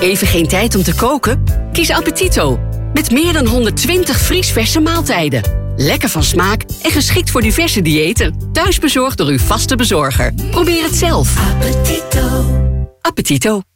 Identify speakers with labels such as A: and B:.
A: Even geen tijd om te koken? Kies Appetito. Met meer dan 120 vriesverse maaltijden. Lekker van smaak en geschikt voor diverse diëten. Thuisbezorgd door uw vaste bezorger. Probeer het zelf.
B: Appetito.
A: Appetito.